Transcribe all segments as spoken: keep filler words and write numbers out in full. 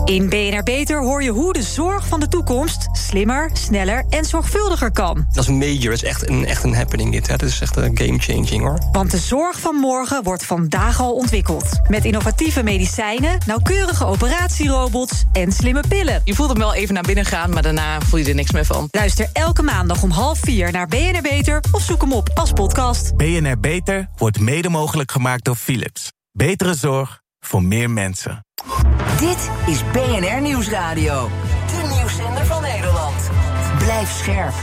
In B N R Beter hoor je hoe de zorg van de toekomst slimmer, sneller en zorgvuldiger kan. Dat is major, dat is echt een, echt een happening dit. Hè. Dat is echt een game-changing, hoor. Want de zorg van morgen wordt vandaag al ontwikkeld. Met innovatieve medicijnen, nauwkeurige operatierobots en slimme pillen. Je voelt hem wel even naar binnen gaan, maar daarna voel je er niks meer van. Luister elke maandag om half vier naar B N R Beter of zoek hem op als podcast. B N R Beter wordt mede mogelijk gemaakt door Philips. Betere zorg voor meer mensen. Dit is B N R Nieuwsradio. De nieuwszender van Nederland. Blijf scherp.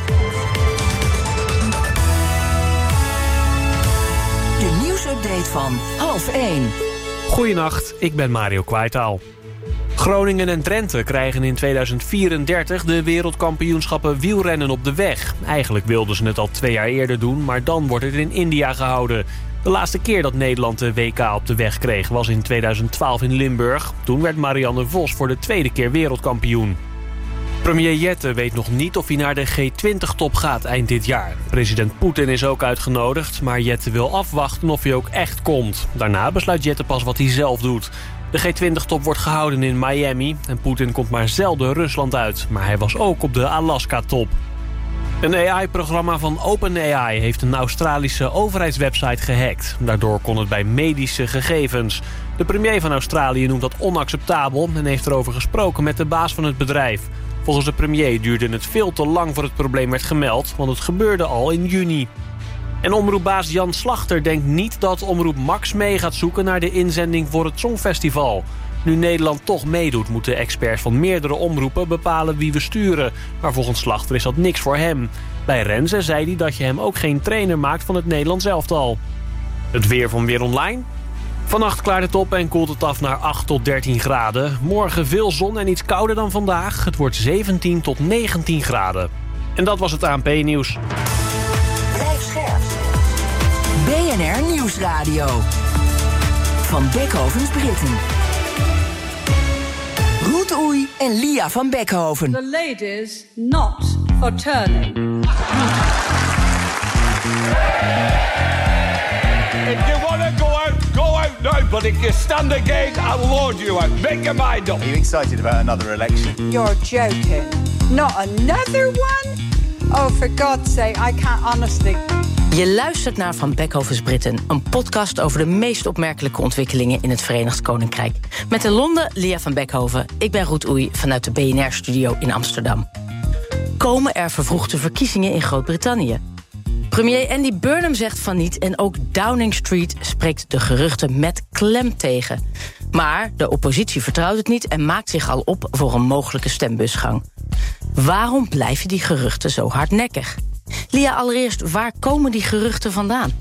De nieuwsupdate van half één. Goedenacht, ik ben Mario Kwaitaal. Groningen en Drenthe krijgen in tweeduizend vierendertig de wereldkampioenschappen wielrennen op de weg. Eigenlijk wilden ze het al twee jaar eerder doen, maar dan wordt het in India gehouden. De laatste keer dat Nederland de W K op de weg kreeg was in tweeduizend twaalf in Limburg. Toen werd Marianne Vos voor de tweede keer wereldkampioen. Premier Jette weet nog niet of hij naar de G twintig top gaat eind dit jaar. President Poetin is ook uitgenodigd, maar Jette wil afwachten of hij ook echt komt. Daarna besluit Jette pas wat hij zelf doet. De G twintig top wordt gehouden in Miami en Poetin komt maar zelden Rusland uit. Maar hij was ook op de Alaska-top. Een A I-programma van OpenAI heeft een Australische overheidswebsite gehackt. Daardoor kon het bij medische gegevens. De premier van Australië noemt dat onacceptabel en heeft erover gesproken met de baas van het bedrijf. Volgens de premier duurde het veel te lang voor het probleem werd gemeld, want het gebeurde al in juni. En omroepbaas Jan Slachter denkt niet dat Omroep Max mee gaat zoeken naar de inzending voor het Songfestival. Nu Nederland toch meedoet, moeten experts van meerdere omroepen bepalen wie we sturen. Maar volgens Slachter is dat niks voor hem. Bij Renze zei hij dat je hem ook geen trainer maakt van het Nederlands elftal. Het weer van Weer Online. Vannacht klaart het op en koelt het af naar acht tot dertien graden. Morgen veel zon en iets kouder dan vandaag. Het wordt zeventien tot negentien graden. En dat was het A N P-nieuws. Blijf scherp. B N R Nieuwsradio. Van Beckhovens Britten. Ruud Oei en Lia van Beckhoven. The ladies not for turning. If you want to go out, go out now. But if you stand again, I'll lord you out. Make your mind up. Are you excited about another election? You're joking. Not another one? Oh, for God's sake, I can't honestly... Je luistert naar Van Beckhovens Britten, een podcast over de meest opmerkelijke ontwikkelingen in het Verenigd Koninkrijk. Met in Londen Lia van Beckhoven, ik ben Ruud Oei vanuit de B N R-studio in Amsterdam. Komen er vervroegde verkiezingen in Groot-Brittannië? Premier Andy Burnham zegt van niet en ook Downing Street spreekt de geruchten met klem tegen. Maar de oppositie vertrouwt het niet en maakt zich al op voor een mogelijke stembusgang. Waarom blijven die geruchten zo hardnekkig? Lia, allereerst, waar komen die geruchten vandaan?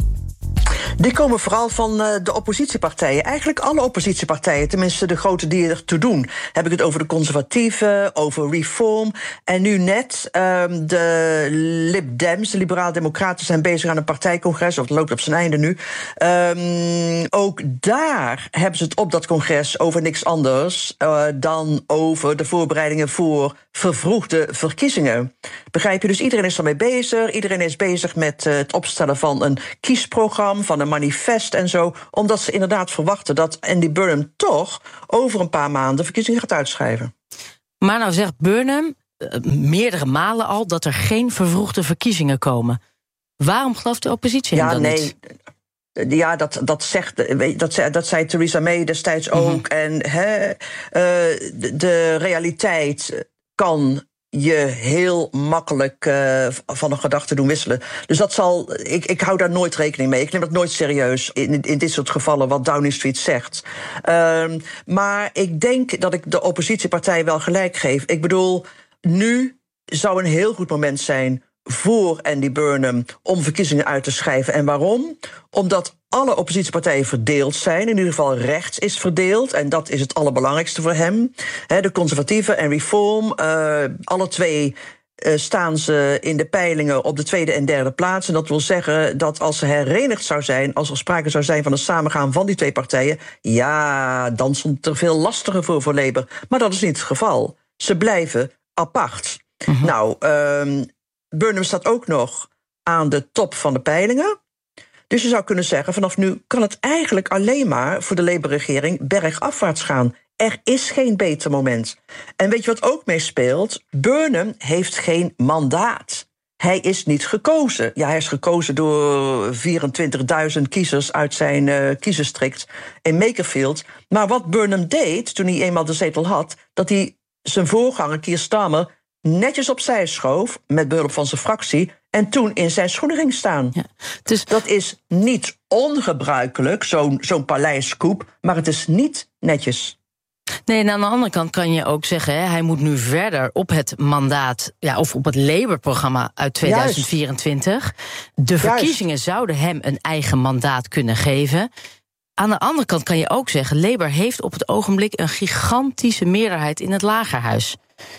Die komen vooral van uh, de oppositiepartijen. Eigenlijk alle oppositiepartijen, tenminste de grote die ertoe doen. Heb ik het over de conservatieven, over Reform. En nu net, um, de Lib Dems, de liberaal-democraten, zijn bezig aan een partijcongres, of het loopt op zijn einde nu. Um, ook daar hebben ze het op dat congres over niks anders uh, dan over de voorbereidingen voor vervroegde verkiezingen. Begrijp je? Dus iedereen is ermee bezig. Iedereen is bezig met uh, het opstellen van een kiesprogramma, van een manifest en zo, omdat ze inderdaad verwachten dat Andy Burnham toch over een paar maanden verkiezingen gaat uitschrijven. Maar nou zegt Burnham uh, meerdere malen al dat er geen vervroegde verkiezingen komen. Waarom gelooft de oppositie ja, dan nee. niet? Ja, dat, dat, zegt, dat, zei, dat zei Theresa May destijds ook. Mm-hmm. En he, uh, de, de realiteit kan je heel makkelijk uh, van een gedachte doen wisselen. Dus dat zal, ik, ik hou daar nooit rekening mee. Ik neem dat nooit serieus in, in dit soort gevallen wat Downing Street zegt. Um, maar ik denk dat ik de oppositiepartij wel gelijk geef. Ik bedoel, nu zou een heel goed moment zijn voor Andy Burnham om verkiezingen uit te schrijven. En waarom? Omdat alle oppositiepartijen verdeeld zijn. In ieder geval rechts is verdeeld. En dat is het allerbelangrijkste voor hem. He, de conservatieven en Reform, uh, alle twee uh, staan ze in de peilingen op de tweede en derde plaats. En dat wil zeggen dat als ze herenigd zou zijn, als er sprake zou zijn van een samengaan van die twee partijen, ja, dan stond het er veel lastiger voor voor Labour. Maar dat is niet het geval. Ze blijven apart. Mm-hmm. Nou, um, Burnham staat ook nog aan de top van de peilingen. Dus je zou kunnen zeggen, vanaf nu kan het eigenlijk alleen maar voor de Labour-regering bergafwaarts gaan. Er is geen beter moment. En weet je wat ook meespeelt? Burnham heeft geen mandaat. Hij is niet gekozen. Ja, hij is gekozen door vierentwintigduizend kiezers uit zijn uh, kiezerstrict in Makerfield. Maar wat Burnham deed toen hij eenmaal de zetel had, dat hij zijn voorganger Keir Starmer netjes opzij schoof met behulp van zijn fractie en toen in zijn schoenen ging staan. Ja, dus dat is niet ongebruikelijk, zo'n, zo'n paleiscoup, maar het is niet netjes. Nee, en aan de andere kant kan je ook zeggen, hè, hij moet nu verder op het mandaat, ja, of op het Labour-programma uit tweeduizend vierentwintig. Juist. De verkiezingen Juist. zouden hem een eigen mandaat kunnen geven. Aan de andere kant kan je ook zeggen, Labour heeft op het ogenblik een gigantische meerderheid in het Lagerhuis.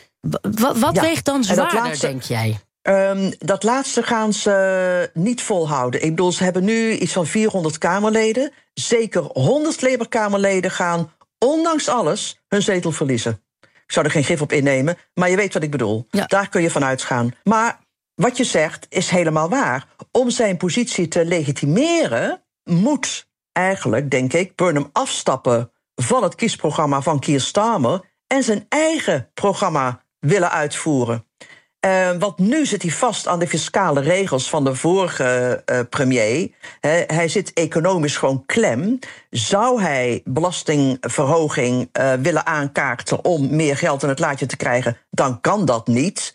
Wat, wat ja, weegt dan zwaarder, laatste, denk jij? Um, dat laatste gaan ze niet volhouden. Ik bedoel, ze hebben nu iets van vierhonderd Kamerleden. Zeker honderd Labour-Kamerleden gaan, ondanks alles, hun zetel verliezen. Ik zou er geen gif op innemen, maar je weet wat ik bedoel. Ja. Daar kun je van uitgaan. Maar wat je zegt is helemaal waar. Om zijn positie te legitimeren, moet eigenlijk, denk ik, Burnham afstappen van het kiesprogramma van Keir Starmer en zijn eigen programma willen uitvoeren. Uh, want nu zit hij vast aan de fiscale regels van de vorige uh, premier. He, hij zit economisch gewoon klem. Zou hij belastingverhoging uh, willen aankaarten om meer geld in het laadje te krijgen, dan kan dat niet.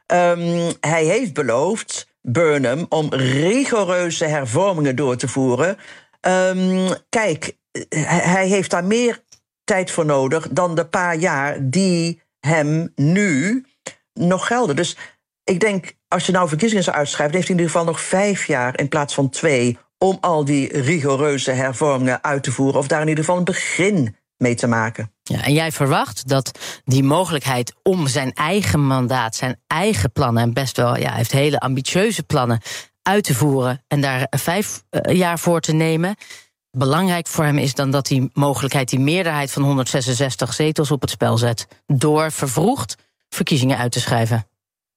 Um, hij heeft beloofd, Burnham, om rigoureuze hervormingen door te voeren. Um, kijk, hij heeft daar meer tijd voor nodig dan de paar jaar die hem nu nog gelden. Dus ik denk, als je nou verkiezingen zou uitschrijven, heeft hij in ieder geval nog vijf jaar in plaats van twee om al die rigoureuze hervormingen uit te voeren, of daar in ieder geval een begin mee te maken. Ja, en jij verwacht dat die mogelijkheid om zijn eigen mandaat, zijn eigen plannen, en best wel, ja, hij heeft hele ambitieuze plannen, uit te voeren en daar vijf uh, jaar voor te nemen. Belangrijk voor hem is dan dat die mogelijkheid, die meerderheid van honderdzesenzestig zetels op het spel zet, door vervroegd verkiezingen uit te schrijven.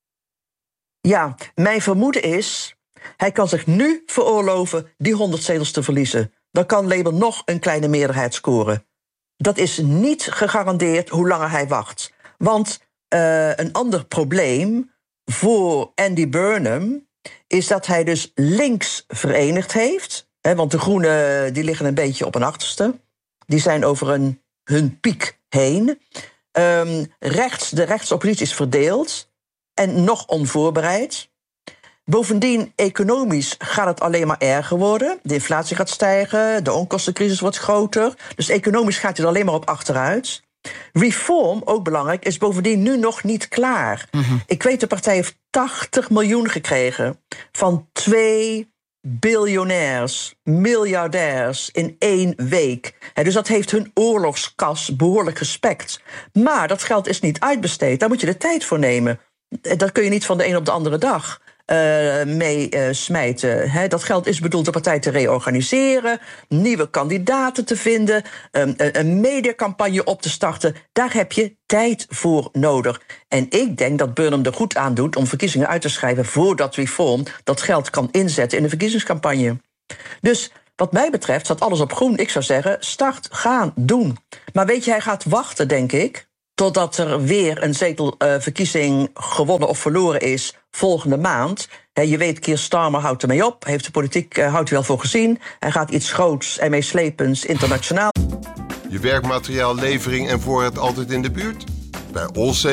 Ja, mijn vermoeden is, hij kan zich nu veroorloven die honderd zetels te verliezen. Dan kan Labour nog een kleine meerderheid scoren. Dat is niet gegarandeerd hoe langer hij wacht. Want uh, een ander probleem voor Andy Burnham is dat hij dus links verenigd heeft. Hè, want de Groenen die liggen een beetje op een achterste. Die zijn over een, hun piek heen. Um, rechts, de rechtsoppositie is verdeeld en nog onvoorbereid. Bovendien, economisch gaat het alleen maar erger worden. De inflatie gaat stijgen, de onkostencrisis wordt groter. Dus economisch gaat het alleen maar op achteruit. Reform, ook belangrijk, is bovendien nu nog niet klaar. Mm-hmm. Ik weet, de partij heeft tachtig miljoen gekregen van twee biljonairs, miljardairs in één week. He, dus dat heeft hun oorlogskas behoorlijk gespekt. Maar dat geld is niet uitbesteed. Daar moet je de tijd voor nemen. Dat kun je niet van de een op de andere dag uh, mee uh, smijten. He, dat geld is bedoeld de partij te reorganiseren, nieuwe kandidaten te vinden, um, een, een mediacampagne op te starten. Daar heb je tijd voor nodig. En ik denk dat Burnham er goed aan doet om verkiezingen uit te schrijven voordat Reform dat geld kan inzetten in de verkiezingscampagne. Dus wat mij betreft staat alles op groen. Ik zou zeggen, start, gaan, doen. Maar weet je, hij gaat wachten, denk ik, totdat er weer een zetelverkiezing uh, gewonnen of verloren is volgende maand. He, je weet, Keir Starmer houdt ermee op. Heeft de politiek uh, houdt hij wel voor gezien. Hij gaat iets groots en meeslepends internationaal. Je werkmateriaal, levering en voorraad altijd in de buurt? Bij Allsafe